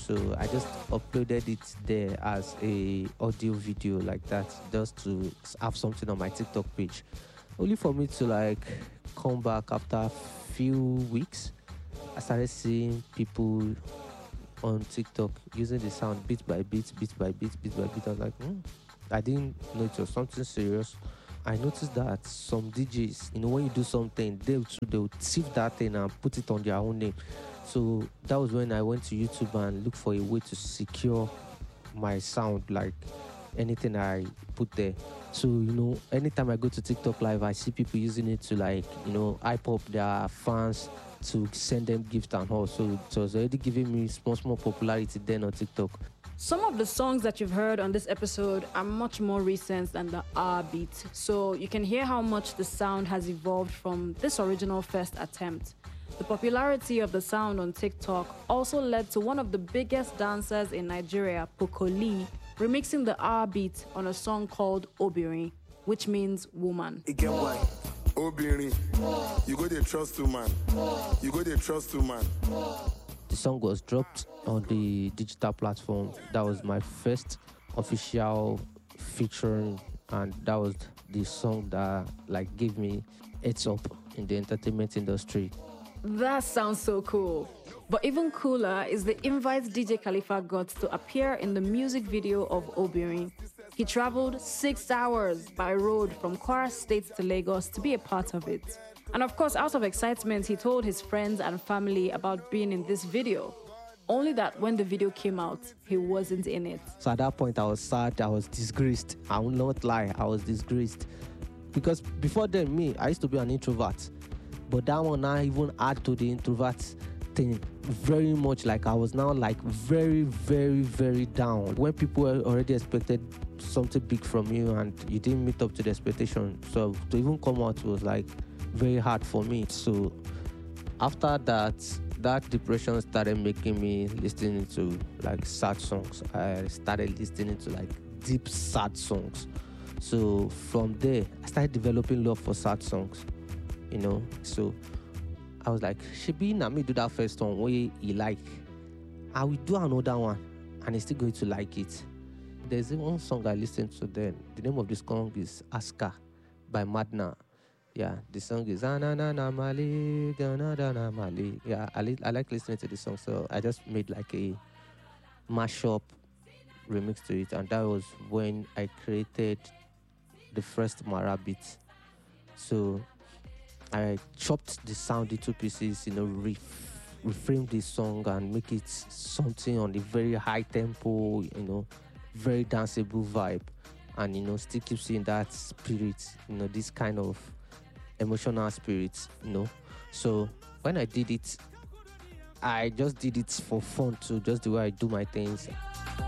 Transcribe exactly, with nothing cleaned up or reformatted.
So I just uploaded it there as a audio video like that, just to have something on my TikTok page. Only for me to like come back after a few weeks, I started seeing people on TikTok using the sound bit by bit, bit by bit, bit by bit. I was like, hmm. I didn't know it was something serious. I noticed that some D Js, you know, when you do something, they'll they'll sift that thing and put it on their own name. So that was when I went to YouTube and looked for a way to secure my sound, like anything I put there. So, you know, anytime I go to TikTok Live, I see people using it to, like, you know, hype up their fans, to send them gifts and all. So it was already giving me small, small popularity then on TikTok. Some of the songs that you've heard on this episode are much more recent than the R beat, so you can hear how much the sound has evolved from this original first attempt. The popularity of the sound on TikTok also led to one of the biggest dancers in Nigeria, Pokoli, remixing the R beat on a song called Obirin, which means woman. It get why. Obirin, you go there trust to man. You go there trust to man. The song was dropped on the digital platform. That was my first official featuring, and that was the song that like gave me heads up in the entertainment industry. That sounds so cool. But even cooler is the invite D J Khalifa got to appear in the music video of Obirin. He traveled six hours by road from Kwara State to Lagos to be a part of it. And of course, out of excitement, he told his friends and family about being in this video. Only that when the video came out, he wasn't in it. So at that point, I was sad, I was disgraced. I will not lie, I was disgraced. Because before then, me, I used to be an introvert. But that one now even add to the introvert thing very much. Like I was now like very, very, very down. When people already expected something big from you and you didn't meet up to the expectation. So to even come out was like very hard for me. So after that, that depression started making me listening to like sad songs. I started listening to like deep sad songs. So from there, I started developing love for sad songs, you know. So I was like, Shebi, na me do that first one where he like, I will do another one and he's still going to like it. There's one song I listened to then. The name of this song is Aska by Madna. Yeah, the song is Anana Mali, Ganadana Mali. Yeah, I, li- I like listening to the song, so I just made like a mashup remix to it, and that was when I created the first Mara beat. So I chopped the sound into pieces, you know, ref- reframe the song and make it something on the very high tempo, you know, very danceable vibe, and you know, still keeps you in that spirit, you know, this kind of emotional spirit, you know. So when I did it, I just did it for fun too, just the way I do my things.